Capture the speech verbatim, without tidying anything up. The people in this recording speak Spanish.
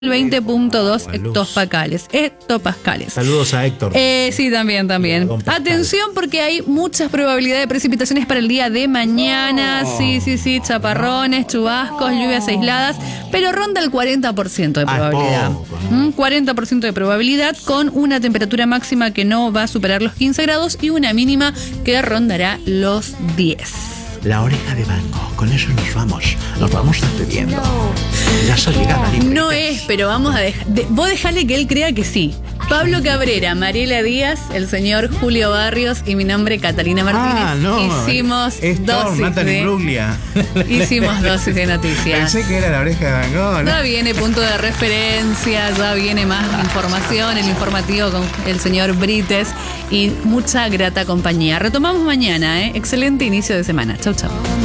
veinte punto dos hectopascales. hectopascales. Saludos a Héctor. Eh, sí, también, también. Atención porque hay muchas probabilidades de precipitaciones para el día de mañana. Oh. Sí, sí, sí, chaparrones, chubascos, lluvias aisladas, pero ronda el cuarenta por ciento de probabilidad. Ah, cuarenta por ciento de probabilidad con una temperatura máxima que no va a superar los quince grados y una mínima que rondará los diez. La oreja de Van Gogh, con eso nos vamos, nos vamos despidiendo. Ya se llega la libreta. No es, pero vamos a dejar. De, vos dejale que él crea que sí. Pablo Cabrera, Mariela Díaz, el señor Julio Barrios y mi nombre Catalina Martínez. Ah, no. Hicimos es dosis Natalie de. Bruglia. Hicimos dosis de noticias. Pensé que era la oreja de Van Gogh, ¿no? Ya viene punto de referencia, ya viene más información, el informativo con el señor Brites y mucha grata compañía. Retomamos mañana, ¿eh? Excelente inicio de semana. Chau, chau.